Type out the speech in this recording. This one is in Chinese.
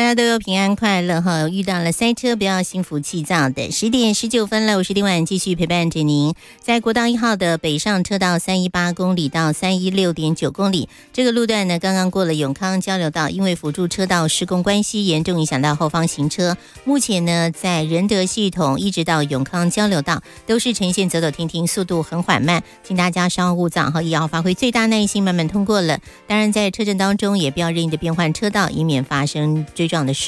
家都有平安快乐哈！遇到了塞车，不要心浮气躁的。10:19了，我是丁婉，继续陪伴着您。在国道1号的北上车道318公里到316.9公里，这个路段呢，刚刚过了永康交流道，因为辅助车道施工关系，严重影响到后方行车。目前呢，在仁德系统一直到永康交流道，都是呈现走走停停，速度很缓慢，请大家稍勿躁，也要发挥最大耐心，慢慢通过了。当然，在车阵当中，也不要任意的变换车道，以免发生追撞的事